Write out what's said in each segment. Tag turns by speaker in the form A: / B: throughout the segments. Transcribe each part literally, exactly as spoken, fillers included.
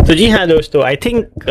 A: तो जी हाँ दोस्तों, I think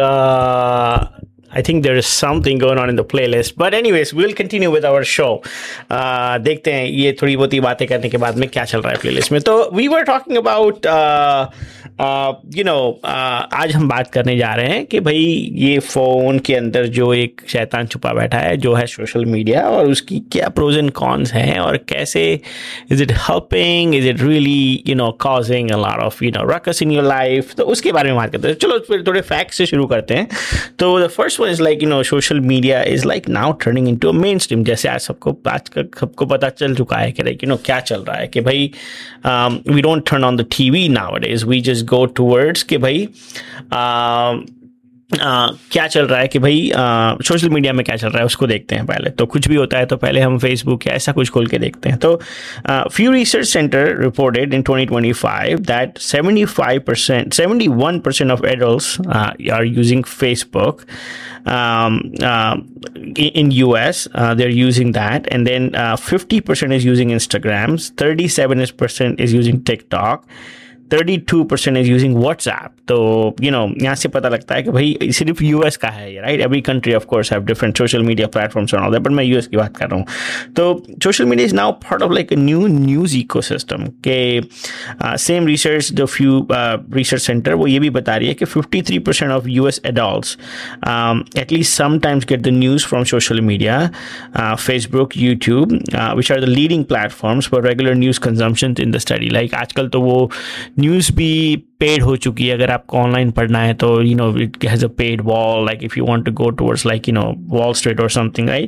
A: I think there is something going on in the playlist. But anyways, we'll continue with our show. Uh, देखते हैं ये थोड़ी बहुत ही बातें करने के बाद में क्या चल रहा है प्लेलिस्ट में. तो we were talking about uh, uh, you know uh, आज हम बात करने जा रहे हैं कि भाई ये फ़ोन के अंदर जो एक शैतान छुपा बैठा है जो है सोशल मीडिया, और उसकी क्या प्रोज एंड कॉन्स हैं, और कैसे is it helping, is it really you know causing a lot of you know ruckus in your life. तो उसके बारे में बात करते हैं. चलो फिर थोड़े फैक्ट्स से शुरू करते हैं. तो the first is like you know social media is like now turning into a mainstream. जैसे आज सबको आज का सबको पता चल चुका है कि like you know क्या चल रहा है कि भाई um, we don't turn on the T V nowadays, we just go towards कि भाई uh, Uh, क्या चल रहा है कि भाई सोशल uh, मीडिया में क्या चल रहा है उसको देखते हैं. पहले तो कुछ भी होता है तो पहले हम फेसबुक या ऐसा कुछ खोल के देखते हैं. तो few research centre reported in twenty twenty-five that seventy-five percent seventy-one percent of adults uh, are using Facebook. Um, uh, in U S uh, they're using that, and then uh, fifty percent is using Instagrams, thirty-seven percent is using TikTok, thirty-two percent is using WhatsApp. तो you know यहाँ से पता लगता है कि भाई सिर्फ US का है ये, right. Every country of course have different social media platforms and all that, but मैं यूएस की बात कर रहा हूँ. तो social media is now part of like a new news ecosystem के same research the few research centre वो ये भी बता रही है कि fifty-three percent of US adults at least sometimes get the news from social media, Facebook, YouTube, which are the leading platforms for regular news consumption in the study. Like आजकल तो वो न्यूज़ भी पेड हो चुकी है. अगर आपको ऑनलाइन पढ़ना है तो you know it has a paid wall, like if you want to go towards like you know wall street और समथिंग, राइट,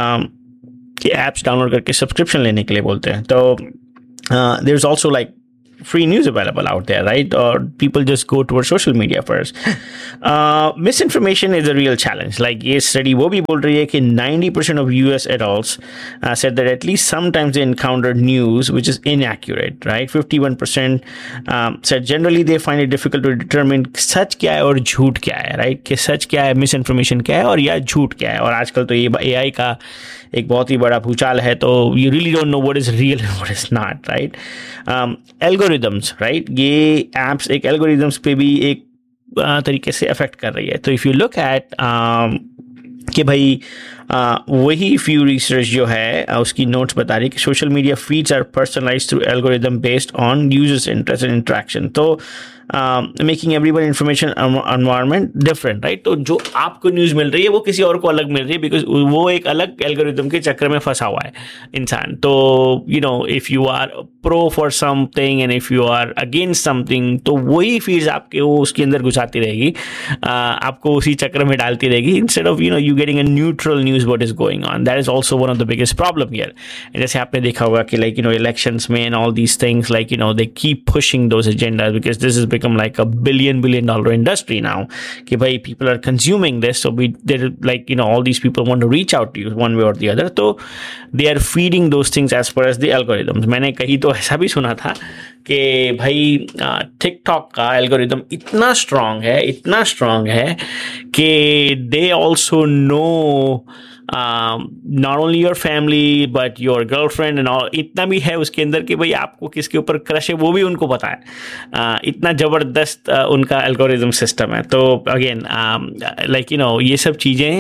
A: कि ऐप्स डाउनलोड करके सब्सक्रिप्शन लेने के लिए बोलते हैं. तो there is also like free news available out there, right? Or people just go towards social media first. Uh, misinformation is a real challenge. Like ये study वो भी बोल रही है कि ninety percent of U S adults uh, said that at least sometimes they encountered news which is inaccurate, right? fifty-one percent um, said generally they find it difficult to determine सच क्या है और झूठ क्या है, right? कि सच क्या है, misinformation क्या है, और या झूठ क्या है. और आजकल तो ये A I का एक बहुत ही बड़ा भूचाल है, तो you really don't know what is real and what is not, right? Um, algorithms, right? ये apps एक algorithms पे भी एक uh, तरीके से affect कर रही है. तो if you look at um, कि भाई uh, वही फ्यू रिसर्च जो है uh, उसकी नोट्स बता रही है कि social media feeds are personalised through algorithm based on users interest and interaction. तो making everyone information environment different, right. तो जो आपको न्यूज़ मिल रही है वो किसी और को अलग मिल रही है, बिकॉज वो एक अलग एल्गोरिदम के चक्कर में फंसा हुआ है इंसान. तो you know if you are pro for something and if you are against something, तो वही फीड्स आपके वो उसके अंदर घुसाती रहेगी, uh, आपको उसी चक्कर में डालती रहेगी, instead of you know you getting a neutral news what is going on. That is also one of the biggest problem here. जैसे आपने देखा होगा कि लाइक यू नो इलेक्शंस में and all these things, like you know they keep pushing those agendas because this is become like a billion billion dollar industry now. कि भाई people are consuming this, so we they're like you know all these people want to reach out to you one way or the other. So they are feeding those things as per as the algorithms. मैंने कहीं तो ऐसा भी सुना था कि भाई TikTok का एल्गोरिदम इतना स्ट्रांग है इतना स्ट्रांग है कि they also know Um, not only your family but your girlfriend and all. इतना भी है उसके अंदर कि भाई आपको किसके ऊपर क्रश है वो भी उनको पता है. uh, इतना ज़बरदस्त uh, उनका एल्गोरिदम सिस्टम है. तो अगेन लाइक यू नो ये सब चीज़ें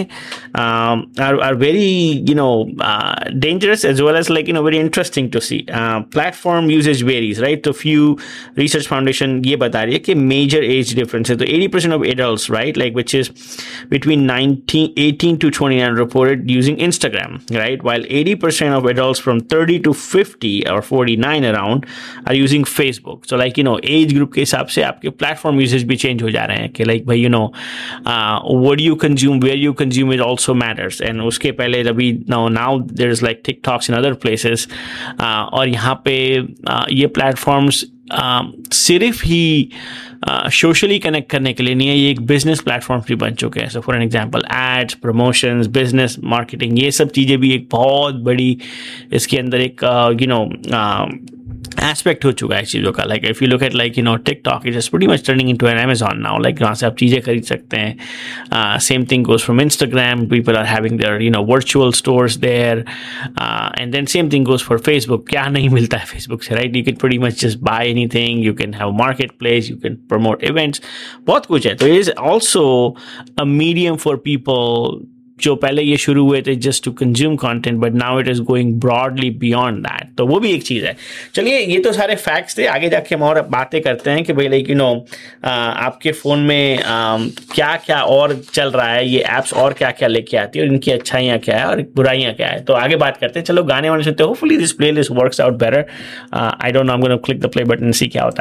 A: are are very you know dangerous as well as like you know very interesting to C. Platform usage varies, right. तो फ्यू रिसर्च फाउंडेशन ये बता रही है कि मेजर एज डिफरेंस है. तो eighty percent of adults, right, like which is between nineteen eighteen to twenty-nine reported using Instagram, right, while eighty percent of adults from thirty to fifty or forty-nine around are using Facebook. So like you know age group के हिसाब से आपके platform usage भी change हो जा रहे हैं कि like भाई you know uh, what do you consume, where you consume it also matters. And उसके पहले अभी now now there's like TikToks and other places uh, और यहाँ पे uh, ये platforms Uh, सिर्फ ही सोशली uh, कनेक्ट करने के लिए नहीं है, ये एक बिजनेस प्लेटफॉर्म भी बन चुके हैं. So for an example ads, promotions, business marketing, ये सब चीज़ें भी एक बहुत बड़ी इसके अंदर एक यू नो एस्पेक्ट हो चुका है चीज़ों का. Like if you look at like you know TikTok it is pretty much turning into an Amazon now. Like वहाँ से आप चीज़ें खरीद सकते हैं. Same thing goes from Instagram. People are having their you know virtual stores there. And then same thing goes for Facebook. क्या नहीं मिलता है फेसबुक से, right? You can pretty much just by anything. You can have market place. You can promote events. बहुत कुछ है. तो it is also a medium for people जो पहले ये शुरू हुए थे just to consume content, but now it is going broadly beyond that. तो वो भी एक चीज़ है. चलिए, ये तो सारे फैक्ट्स थे. आगे जाके हम और बातें करते हैं कि भाई लाइक यू नो आपके फ़ोन में uh, क्या क्या और चल रहा है, ये ऐप्स और क्या क्या लेके आती है, और इनकी अच्छाइयाँ क्या है और बुराइयाँ क्या है. तो आगे बात करते हैं. चलो गाने वाने सुनते हैं. Hopefully this playlist works out better. I don't know, I am gonna click the play button, सी क्या होता है.